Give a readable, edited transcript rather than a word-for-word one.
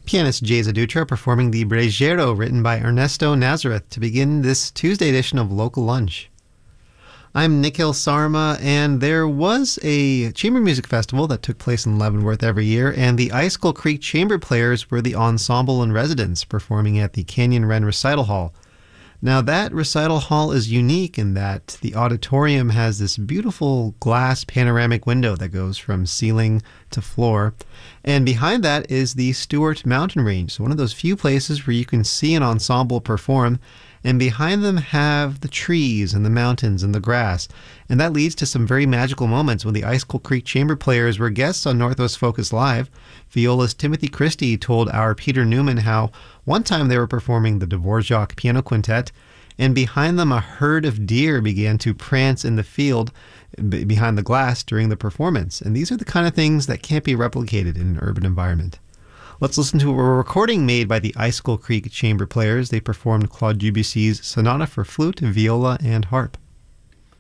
Pianist Jayza Dutra performing the Brejero written by Ernesto Nazareth to begin this Tuesday edition of Local Lunch. I'm Nikhil Sarma, and there was a chamber music festival that took place in Leavenworth every year, and the Icicle Creek Chamber Players were the ensemble in residence performing at the Canyon Wren Recital Hall. Now, that recital hall is unique in that the auditorium has this beautiful glass panoramic window that goes from ceiling to floor. And behind that is the Stewart Mountain Range, so one of those few places where you can see an ensemble perform. And behind them have the trees and the mountains and the grass. And that leads to some very magical moments when the Icicle Creek Chamber Players were guests on Northwest Focus Live. Viola's Timothy Christie told our Peter Newman how one time they were performing the Dvorak Piano Quintet, and behind them a herd of deer began to prance in the field behind the glass during the performance. And these are the kind of things that can't be replicated in an urban environment. Let's listen to a recording made by the Icicle Creek Chamber Players. They performed Claude Debussy's Sonata for Flute, Viola, and Harp.